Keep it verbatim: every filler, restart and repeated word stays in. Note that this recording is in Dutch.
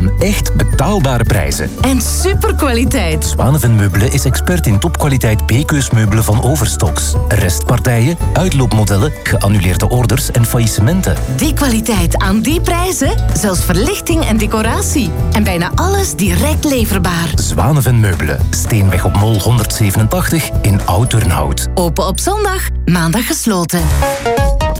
aan echt betaalbare prijzen. En superkwaliteit. Zwaneven Meubelen is expert in topkwaliteit B-keusmeubelen van Overstocks. Restpartijen, uitloopmodellen, geannuleerde orders en faillissementen. Die kwaliteit aan die prijzen, zelfs verlichting en decoratie. En bijna alles direct leverbaar. Zwaneven Meubelen, Steenweg op Mol honderdzevenentachtig in Oud-Turnhout. Open op zondag, maandag gesloten.